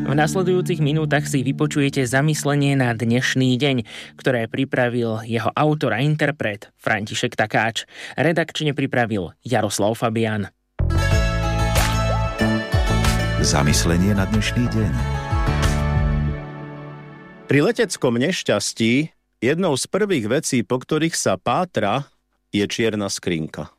V nasledujúcich minútach si vypočujete zamyslenie na dnešný deň, ktoré pripravil jeho autor a interpret František Takáč. Redakčne pripravil Jaroslav Fabián. Zamyslenie na dnešný deň. Pri leteckom nešťastí jednou z prvých vecí, po ktorých sa pátra, je čierna skrinka.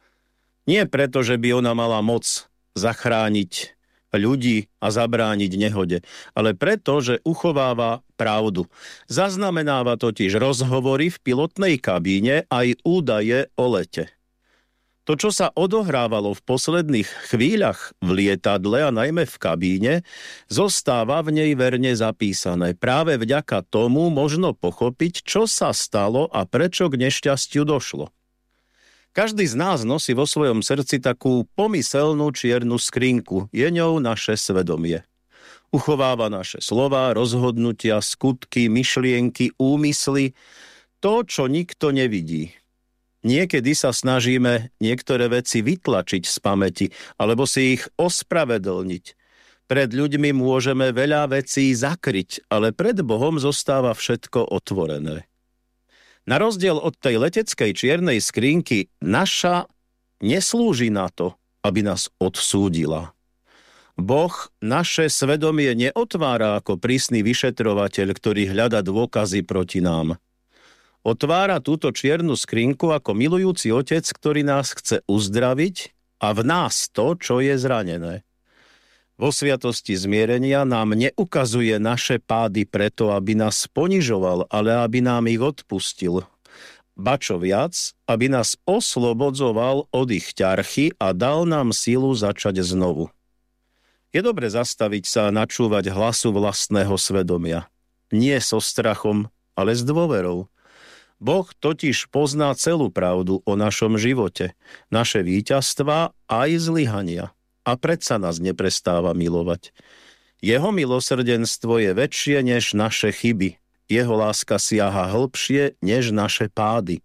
Nie preto, že by ona mala moc zachrániť ľudí a zabrániť nehode, ale preto, že uchováva pravdu. Zaznamenáva totiž rozhovory v pilotnej kabíne aj údaje o lete. To, čo sa odohrávalo v posledných chvíľach v lietadle a najmä v kabíne, zostáva v nej verne zapísané. Práve vďaka tomu možno pochopiť, čo sa stalo a prečo k nešťastiu došlo. Každý z nás nosí vo svojom srdci takú pomyselnú čiernu skrinku. Je ňou naše svedomie. Uchováva naše slová, rozhodnutia, skutky, myšlienky, úmysly, to, čo nikto nevidí. Niekedy sa snažíme niektoré veci vytlačiť z pamäti, alebo si ich ospravedlniť. Pred ľuďmi môžeme veľa vecí zakryť, ale pred Bohom zostáva všetko otvorené. Na rozdiel od tej leteckej čiernej skrinky, naša neslúži na to, aby nás odsúdila. Boh naše svedomie neotvára ako prísny vyšetrovateľ, ktorý hľada dôkazy proti nám. Otvára túto čiernu skrinku ako milujúci otec, ktorý nás chce uzdraviť a v nás to, čo je zranené. Vo sviatosti zmierenia nám neukazuje naše pády preto, aby nás ponižoval, ale aby nám ich odpustil. Ba čo viac, aby nás oslobodzoval od ich ťarchy a dal nám silu začať znovu. Je dobre zastaviť sa a načúvať hlasu vlastného svedomia. Nie so strachom, ale s dôverou. Boh totiž pozná celú pravdu o našom živote, naše víťazstvá aj zlyhania. A predsa nás neprestáva milovať. Jeho milosrdenstvo je väčšie než naše chyby. Jeho láska siaha hlbšie než naše pády.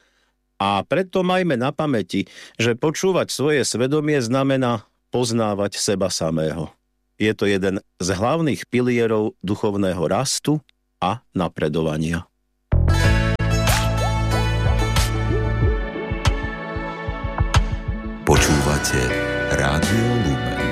A preto majme na pamäti, že počúvať svoje svedomie znamená poznávať seba samého. Je to jeden z hlavných pilierov duchovného rastu a napredovania. Počúvate Rádio Lumen.